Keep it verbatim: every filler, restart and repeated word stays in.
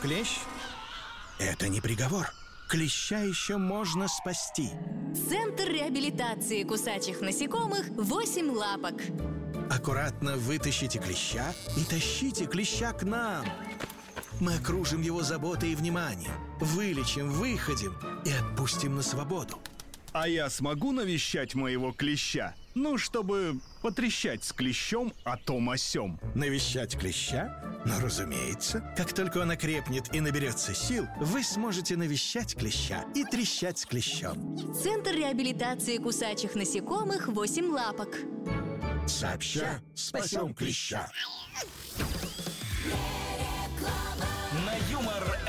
клещ? Это не приговор. Клеща еще можно спасти. Центр реабилитации кусачих насекомых «Восемь лапок». Аккуратно вытащите клеща и тащите клеща к нам. Мы окружим его заботой и вниманием, вылечим, выходим и отпустим на свободу. А я смогу навещать моего клеща? Ну, чтобы потрещать с клещом о том о сём. Навещать клеща? Ну, разумеется. Как только он окрепнет и наберется сил, вы сможете навещать клеща и трещать с клещом. Центр реабилитации кусачих насекомых «Восемь лапок». Сообща спасем клеща. На Юмор